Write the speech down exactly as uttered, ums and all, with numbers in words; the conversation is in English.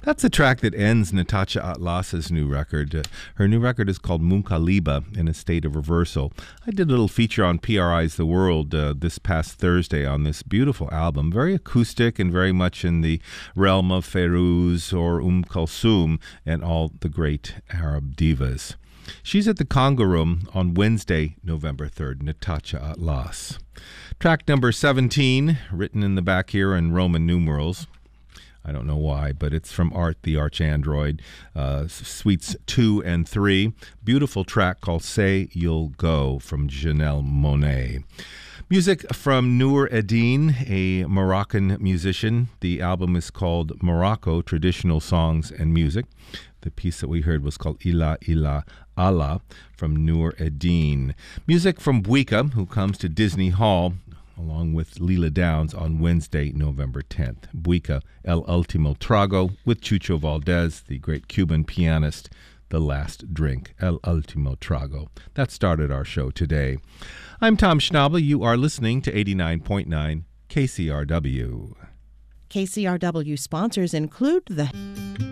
That's the track that ends Natasha Atlas's new record. Uh, her new record is called Munkaliba, in a state of reversal. I did a little feature on P R I's The World uh, this past Thursday on this beautiful album, very acoustic and very much in the realm of Ferouz or Umm Kulthum and all the great Arab divas. She's at the Conga Room on Wednesday, November third, Natasha Atlas. Track number seventeen, written in the back here in Roman numerals. I don't know why, but it's from Art the Archandroid, uh, Suites two and three. Beautiful track called Say You'll Go from Janelle Monáe. Music from Noor Eddine, a Moroccan musician. The album is called Morocco, Traditional Songs and Music. The piece that we heard was called Ila Ila Allah from Noor Eddine. Music from Bouika, who comes to Disney Hall along with Leela Downs on Wednesday, November tenth. Bouika, El Último Trago, with Chucho Valdez, the great Cuban pianist, The Last Drink, El Último Trago. That started our show today. I'm Tom Schnabel. You are listening to eighty-nine point nine K C R W. K C R W sponsors include the